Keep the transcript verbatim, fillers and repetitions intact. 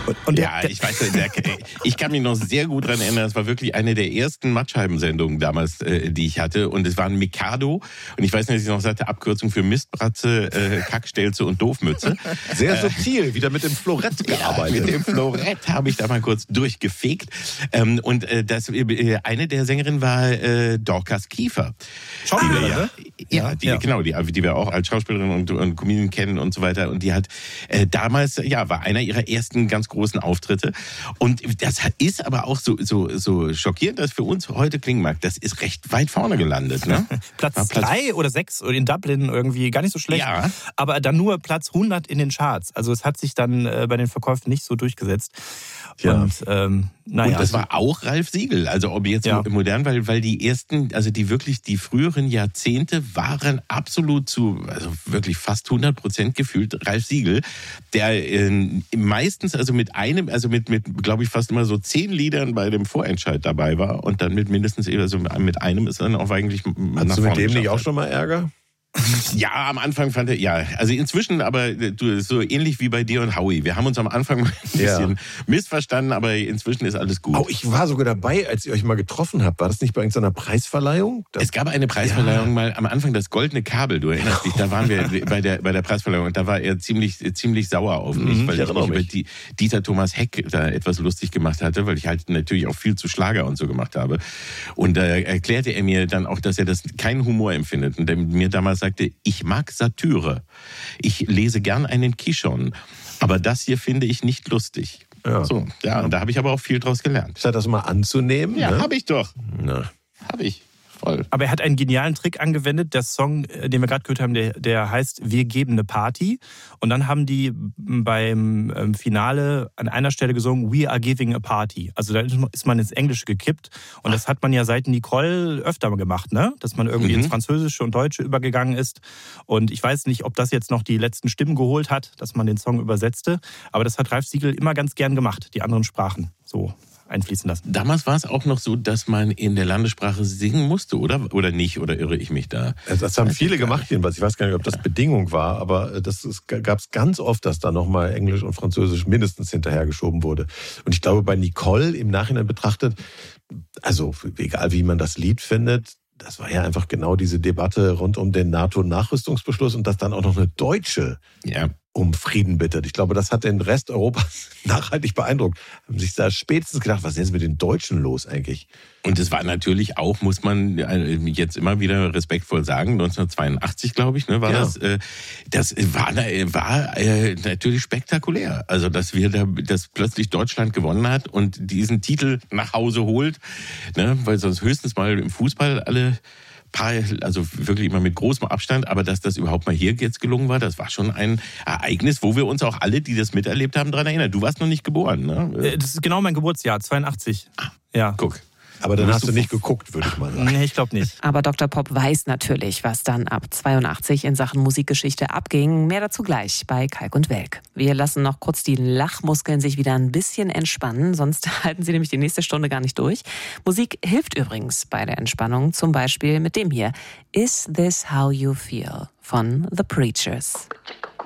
Und, und ja, ich weiß, der, ich kann mich noch sehr gut daran erinnern, das war wirklich eine der ersten Mattscheibensendungen damals, äh, die ich hatte. Und es war ein Mikado. Und ich weiß nicht, dass ich noch sagte, Abkürzung für Mistbratze, äh, Kackstelze und Doofmütze. Sehr subtil, wieder mit dem Florett gearbeitet. Ja, mit dem Florett habe ich da mal kurz durchgefegt. Ähm, und äh, das, äh, eine der Sängerinnen war äh, Dorcas Kiefer. Schauspielerin, ja, ne? Ja, die, ja, genau, die, die wir auch als Schauspielerin und, und Comedian kennen und so weiter. Und die hat äh, damals, ja, war einer ihrer ersten ganz großen Auftritte. Und das ist aber auch so, so, so schockierend, dass für uns heute klingen mag. Das ist recht weit vorne gelandet, ne? Platz, Platz drei oder sechs in Dublin irgendwie gar nicht so schlecht. Ja. Aber dann nur Platz hundert in den Charts. Also es hat sich dann äh, bei den Verkäufen nicht so durchgesetzt. Ja. Und, ähm, naja. Und das war auch Ralf Siegel. Also ob jetzt ja. modern, weil, weil die ersten, also die wirklich, die früheren Jahrzehnte waren absolut zu, also wirklich fast hundert Prozent gefühlt Ralf Siegel, der äh, meistens, also mit einem, also mit, mit glaube ich, fast immer so zehn Liedern bei dem Vorentscheid dabei war und dann mit mindestens, also mit einem ist dann auch eigentlich nach vorne. Hast du mit dem nicht auch hat. schon mal Ärger? Ja, am Anfang fand er, ja, also inzwischen aber du, so ähnlich wie bei dir und Howie. Wir haben uns am Anfang ein bisschen ja. missverstanden, aber inzwischen ist alles gut. Oh, ich war sogar dabei, als ihr euch mal getroffen habt. War das nicht bei irgendeiner Preisverleihung? Das es gab eine Preisverleihung ja. mal am Anfang, das Goldene Kabel, du erinnerst dich, da waren wir bei der, bei der Preisverleihung und da war er ziemlich, ziemlich sauer auf mich, mhm, weil ich, ich mich über die, Dieter Thomas Heck da etwas lustig gemacht hatte, weil ich halt natürlich auch viel zu Schlager und so gemacht habe. Und da äh, erklärte er mir dann auch, dass er das keinen Humor empfindet und der mir damals sagte, ich mag Satire. Ich lese gern einen Kishon. Aber das hier finde ich nicht lustig. Ja. So, ja, und da habe ich aber auch viel draus gelernt. Statt das mal anzunehmen. Ja, ne? habe ich doch. Na. Habe ich. Voll. Aber er hat einen genialen Trick angewendet. Der Song, den wir gerade gehört haben, der, der heißt Wir geben eine Party. Und dann haben die beim Finale an einer Stelle gesungen We are giving a party. Also da ist man ins Englische gekippt. Und das hat man ja seit Nicole öfter gemacht, ne? Dass man irgendwie mhm. ins Französische und Deutsche übergegangen ist. Und ich weiß nicht, ob das jetzt noch die letzten Stimmen geholt hat, dass man den Song übersetzte. Aber das hat Ralf Siegel immer ganz gern gemacht, die anderen Sprachen so einfließen lassen. Damals war es auch noch so, dass man in der Landessprache singen musste, oder? Oder nicht? Oder irre ich mich da? Das haben viele gemacht jedenfalls. Ich weiß gar nicht, ob das Bedingung war, aber das gab es ganz oft, dass da nochmal Englisch und Französisch mindestens hinterhergeschoben wurde. Und ich glaube, bei Nicole im Nachhinein betrachtet, also egal wie man das Lied findet, das war ja einfach genau diese Debatte rund um den NATO-Nachrüstungsbeschluss und dass dann auch noch eine Deutsche ja. um Frieden bittet. Ich glaube, das hat den Rest Europas nachhaltig beeindruckt. Haben sich da spätestens gedacht, was ist jetzt mit den Deutschen los eigentlich? Und es war natürlich auch, muss man jetzt immer wieder respektvoll sagen, neunzehnhundertzweiundachtzig, glaube ich, ne, war ja. das. Äh, das war, war äh, natürlich spektakulär. Also, dass wir da, dass plötzlich Deutschland gewonnen hat und diesen Titel nach Hause holt, ne, weil sonst höchstens mal im Fußball alle paar, also wirklich immer mit großem Abstand, aber dass das überhaupt mal hier jetzt gelungen war, das war schon ein Ereignis, wo wir uns auch alle, die das miterlebt haben, daran erinnern. Du warst noch nicht geboren, ne? Das ist genau mein Geburtsjahr, zweiundachtzig. Ah, ja. Guck. Aber dann hast du nicht geguckt, würde ich mal sagen. Nee, ich glaube nicht. Aber Doktor Pop weiß natürlich, was dann ab zweiundachtzig in Sachen Musikgeschichte abging. Mehr dazu gleich bei Kalk und Welk. Wir lassen noch kurz die Lachmuskeln sich wieder ein bisschen entspannen, sonst halten sie nämlich die nächste Stunde gar nicht durch. Musik hilft übrigens bei der Entspannung, zum Beispiel mit dem hier. Is This How You Feel von The Preachers.